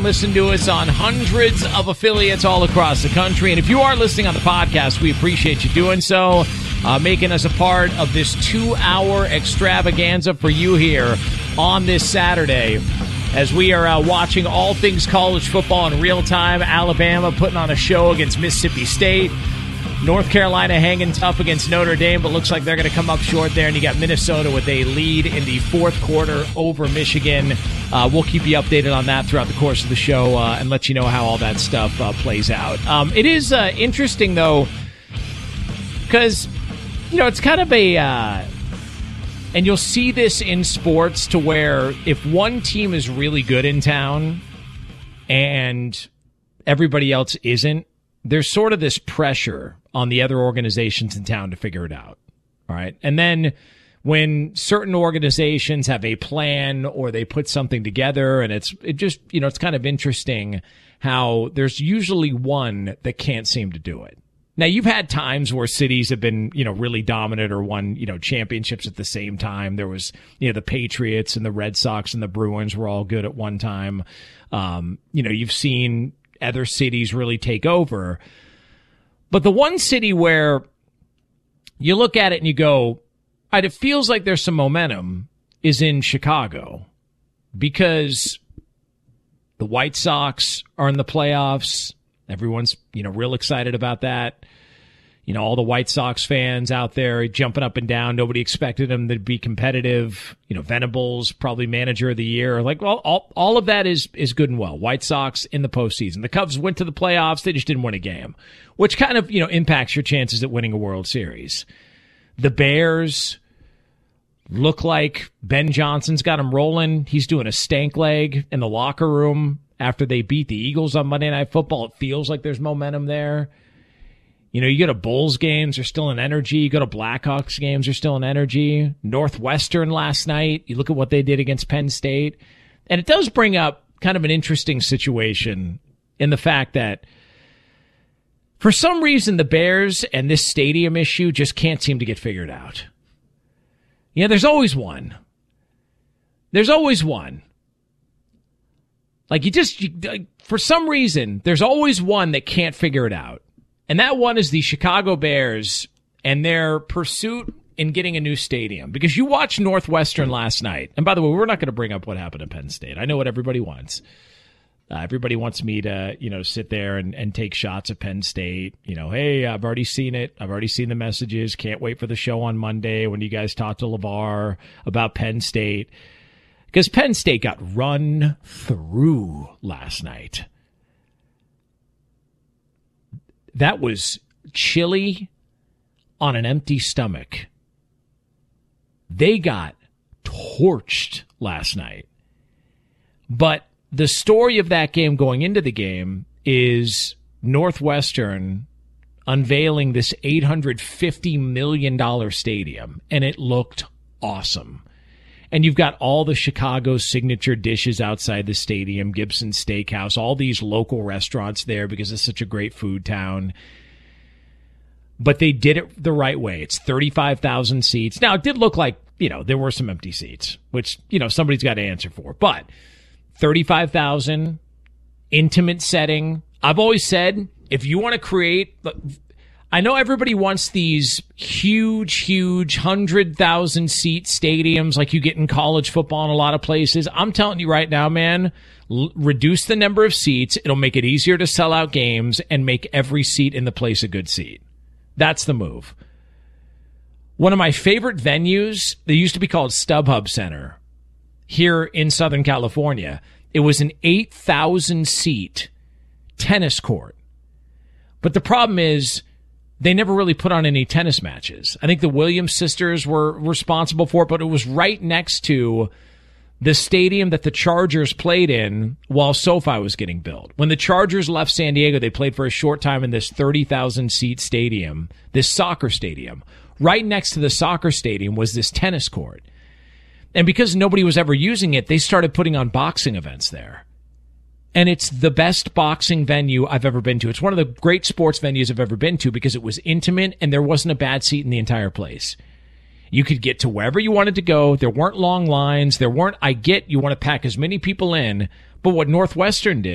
Listen to us on hundreds of affiliates all across the country. And if you are listening on the podcast, we appreciate you doing so, making us a part of this 2-hour extravaganza for you here on this Saturday as we are watching all things college football in real time. Alabama putting on a show against Mississippi State. North Carolina hanging tough against Notre Dame, but looks like they're going to come up short there. And you got Minnesota with a lead in the fourth quarter over Michigan. We'll keep you updated on that throughout the course of the show and let you know how all that stuff plays out. It is interesting, though, because, you know, it's kind of a... and you'll see this in sports to where if one team is really good in town and everybody else isn't, there's sort of this pressure on the other organizations in town to figure it out. All right. And then when certain organizations have a plan or they put something together and it's kind of interesting how there's usually one that can't seem to do it. Now, you've had times where cities have been, really dominant or won, championships at the same time. There was, the Patriots and the Red Sox and the Bruins were all good at one time. You've seen other cities really take over. But the one city where you look at it and you go, it feels like there's some momentum is in Chicago because the White Sox are in the playoffs. Everyone's, real excited about that. All the White Sox fans out there jumping up and down. Nobody expected them to be competitive. Venables, probably manager of the year. Like, well, all of that is good and well. White Sox in the postseason. The Cubs went to the playoffs. They just didn't win a game, which kind of, impacts your chances at winning a World Series. The Bears look like Ben Johnson's got them rolling. He's doing a stank leg in the locker room after they beat the Eagles on Monday Night Football. It feels like there's momentum there. You go to Bulls games, they're still in energy. You go to Blackhawks games, they're still in energy. Northwestern last night, you look at what they did against Penn State. And it does bring up kind of an interesting situation in the fact that for some reason the Bears and this stadium issue just can't seem to get figured out. There's always one. There's always one. Like for some reason, there's always one that can't figure it out. And that one is the Chicago Bears and their pursuit in getting a new stadium. Because you watched Northwestern last night. And by the way, we're not going to bring up what happened at Penn State. I know what everybody wants. Everybody wants me to, sit there and take shots at Penn State. Hey, I've already seen it. I've already seen the messages. Can't wait for the show on Monday when you guys talk to LeVar about Penn State. Because Penn State got run through last night. That was chili on an empty stomach. They got torched last night. But the story of that game going into the game is Northwestern unveiling this $850 million stadium, and it looked awesome. And you've got all the Chicago signature dishes outside the stadium, Gibson Steakhouse, all these local restaurants there because it's such a great food town. But they did it the right way. It's 35,000 seats. Now, it did look like, there were some empty seats, which, somebody's got to answer for. But 35,000, intimate setting. I've always said, if you want to create... I know everybody wants these huge 100,000 seat stadiums like you get in college football in a lot of places. I'm telling you right now, man, reduce the number of seats. It'll make it easier to sell out games and make every seat in the place a good seat. That's the move. One of my favorite venues, they used to be called StubHub Center here in Southern California. It was an 8,000 seat tennis court. But the problem is, they never really put on any tennis matches. I think the Williams sisters were responsible for it, but it was right next to the stadium that the Chargers played in while SoFi was getting built. When the Chargers left San Diego, they played for a short time in this 30,000-seat stadium, this soccer stadium. Right next to the soccer stadium was this tennis court. And because nobody was ever using it, they started putting on boxing events there. And it's the best boxing venue I've ever been to. It's one of the great sports venues I've ever been to because it was intimate and there wasn't a bad seat in the entire place. You could get to wherever you wanted to go. There weren't long lines. I get you want to pack as many people in, but what Northwestern did